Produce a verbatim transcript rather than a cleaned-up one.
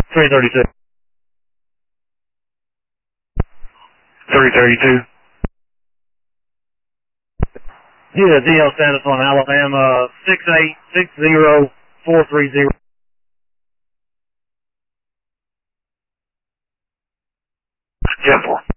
three thirty-two. three thirty-two. Yeah, D L status on Alabama, six eight six zero four three zero. ten four.